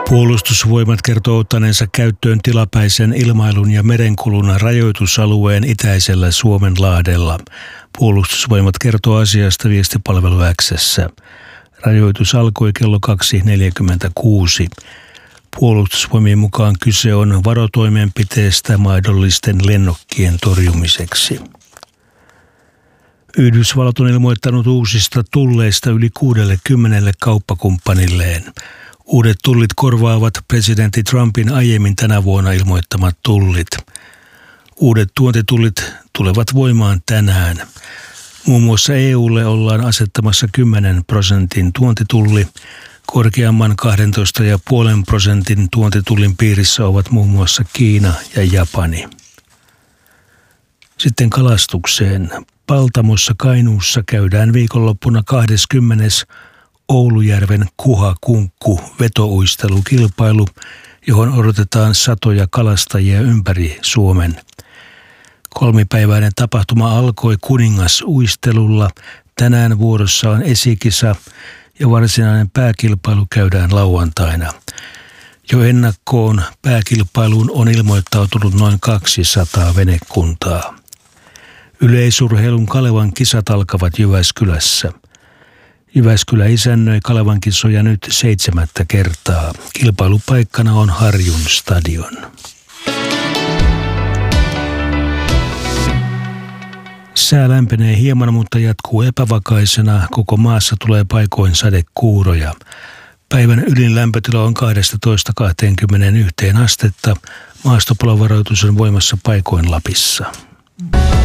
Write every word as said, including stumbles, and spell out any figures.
Puolustusvoimat kertoo ottaneensa käyttöön tilapäisen ilmailun ja merenkulun rajoitusalueen itäisellä Suomenlahdella. Puolustusvoimat kertoo asiasta viestipalvelu X:ssä. Rajoitus alkoi kello kaksi neljäkymmentäkuusi. Puolustusvoimien mukaan kyse on varotoimenpiteestä mahdollisten lennokkien torjumiseksi. Yhdysvallat on ilmoittanut uusista tulleista yli kuudellekymmenelle kauppakumppanilleen. Uudet tullit korvaavat presidentti Trumpin aiemmin tänä vuonna ilmoittamat tullit. Uudet tuontitullit tulevat voimaan tänään. Muun muassa E U:lle ollaan asettamassa kymmenen prosentin tuontitulli. Korkeamman kaksitoista pilkku viisi prosentin tuontitullin piirissä ovat muun muassa Kiina ja Japani. Sitten kalastukseen. Paltamossa Kainuussa käydään viikonloppuna kahdeskymmenes Oulujärven kuha-kunkku vetouistelukilpailu, johon odotetaan satoja kalastajia ympäri Suomen. Kolmipäiväinen tapahtuma alkoi Kuningasuistelulla. Tänään vuorossa on esikisa ja varsinainen pääkilpailu käydään lauantaina. Jo ennakkoon pääkilpailuun on ilmoittautunut noin kaksisataa venekuntaa. Yleisurheilun Kalevan kisat alkavat Jyväskylässä. Jyväskylä isännöi Kalevan kisoja nyt seitsemättä kertaa. Kilpailupaikkana on Harjun stadion. Sää lämpenee hieman, mutta jatkuu epävakaisena. Koko maassa tulee paikoin sadekuuroja. Päivän ylin lämpötila on kaksitoista kaksikymmentäyksi astetta. Maastopalovaroitus on voimassa paikoin Lapissa.